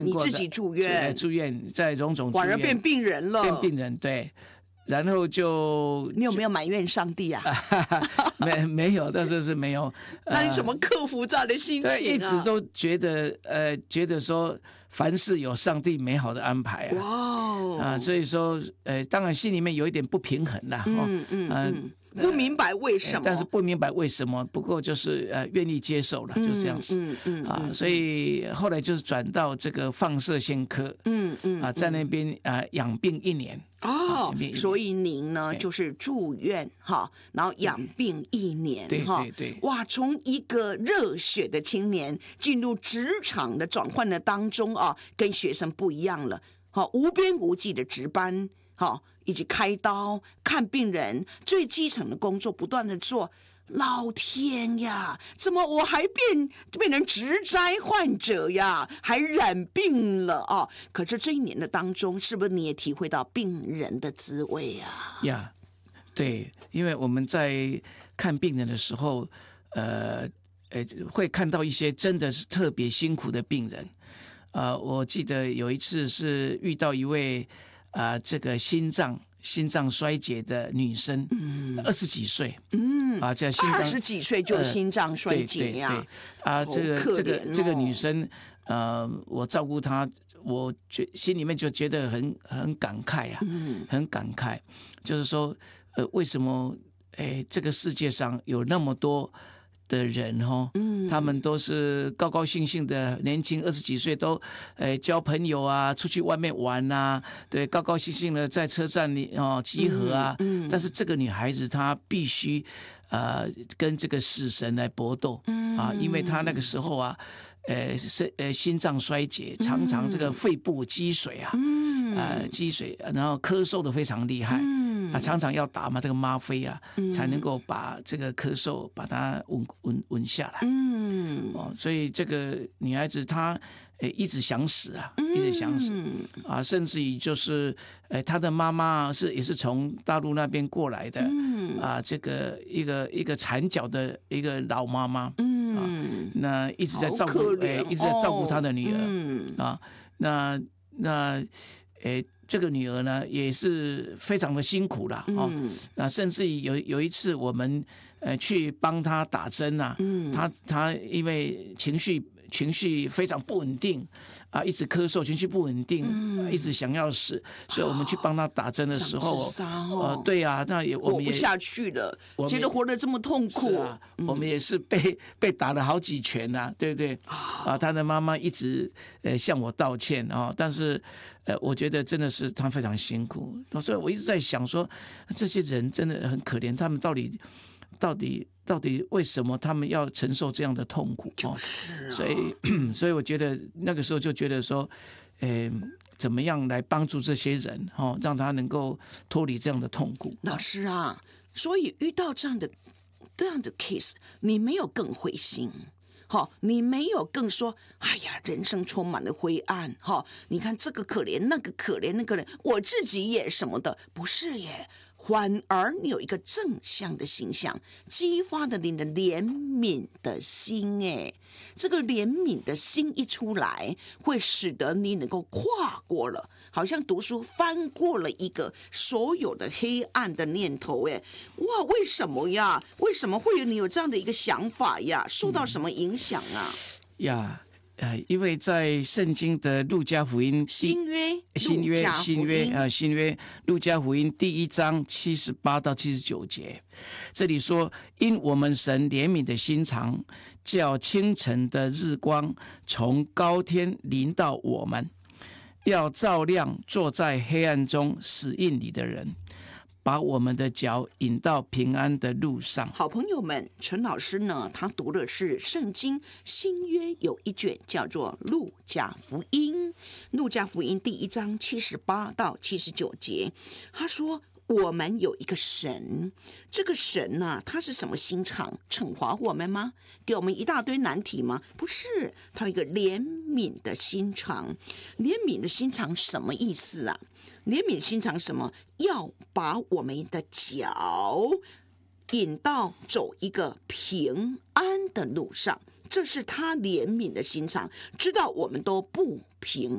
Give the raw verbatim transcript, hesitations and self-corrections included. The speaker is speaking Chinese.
你自己住院， 住院在荣总住院， 反而变病人了， 变病人对。然后就你有没有埋怨上帝啊？ 没没有，那时候是没有。 那你怎么克服这样的心情啊？ 对，一直都觉得呃，觉得说凡事有上帝美好的安排啊。哇哦！啊，所以说呃，当然心里面有一点不平衡啦。 嗯嗯嗯。不明白为什么， 但是不明白为什么，不过就是呃愿意接受了，就这样子。嗯嗯啊，所以后来就是转到这个放射线科。嗯嗯啊，在那边啊养病一年。 哦，所以您呢就是住院哈，然后养病一年哈。 对对对。 哇，从一个热血的青年进入职场的转换的当中啊，跟学生不一样了。好，无边无际的值班，好。以及开刀看病人最基层的工作不断的做，老天呀，怎么我还变变成职灾患者呀，还染病了啊？可是这一年的当中，是不是你也体会到病人的滋味啊？ 呀，对，因为我们在看病人的时候，呃呃，会看到一些真的是特别辛苦的病人。呃，我记得有一次是遇到一位。啊、呃，这个心脏心脏衰竭的女生，嗯，二十几岁，嗯，啊，叫心脏二十几岁就心脏衰竭呀、啊， 呃、对对对啊，这个这个这个女生，呃，我照顾她，我觉心里面就觉得很很感慨啊，嗯，很感慨，就是说，呃，为什么，哎，这个世界上有那么多的人哦，嗯，他们都是高高兴兴的，年轻二十几岁都，呃，交朋友啊，出去外面玩啊，对，高高兴兴的在车站里哦集合啊。嗯嗯、但是这个女孩子她必须，呃，跟这个死神来搏斗，嗯、啊，因为她那个时候啊，呃，是呃心脏衰竭，常常这个肺部积水啊，嗯、呃积水，然后咳嗽的非常厉害。嗯啊，常常要打嘛这个吗啡啊，嗯、才能够把这个咳嗽把它稳稳稳下来。嗯，哦，所以这个女孩子她诶一直想死啊，一直想死、嗯、啊，甚至于就是诶她的妈妈是也是从大陆那边过来的，嗯、啊，这个一个一个缠脚的一个老妈妈，嗯、啊，那一直在照顾诶一直在照顾她的女儿，嗯、啊，那那诶。这个女儿呢也是非常的辛苦啦，哦，嗯、那甚至于有有一次我们呃去帮她打针啊，嗯、她她因为情绪情绪非常不稳定啊，一直咳嗽，情绪不稳定，嗯、一直想要死，所以我们去帮她打针的时候， 哦、 呃，对啊，那也我们也活不下去了，觉得活得这么痛苦， 啊嗯、我们也是被被打了好几拳啊，对不对？啊，她的妈妈一直呃向我道歉啊，但是。呃，我觉得真的是他非常辛苦，所以我一直在想说，这些人真的很可怜，他们到底到底到底为什么他们要承受这样的痛苦？ 就是啊， 所以所以我觉得那个时候就觉得说，呃，怎么样来帮助这些人，哦，让他能够脱离这样的痛苦。 老师啊，所以遇到这样的这样的 case， 你没有更灰心。好，你没有更说，哎呀，人生充满了灰暗。哈，你看这个可怜，那个可怜，那个人，我自己也什么的，不是耶。反而你有一个正向的形象，激发了你的怜悯的心。哎，这个怜悯的心一出来，会使得你能够跨过了。好像读书翻过了一个所有的黑暗的念头，哎，哇，为什么呀？为什么会有你有这样的一个想法呀？受到什么影响啊？ 呀、嗯，呃，因为在圣经的路加福音新约新约新约啊新约路加福音第一章七十八到七十九节，这里说，因我们神怜悯的心肠，叫清晨的日光从高天临到我们。要照亮坐在黑暗中死荫里的人，把我们的脚引到平安的路上。 好朋友们，陈老师呢，他读的是圣经新约有一卷叫做路加福音，路加福音第一章七十八到七十九节，他说，我们有一个神，这个神呢、啊，他是什么心肠？惩罚我们吗？给我们一大堆难题吗？不是，他有一个怜悯的心肠。怜悯的心肠什么意思啊？怜悯的心肠什么？要把我们的脚引到走一个平安的路上，这是他怜悯的心肠，知道我们都不平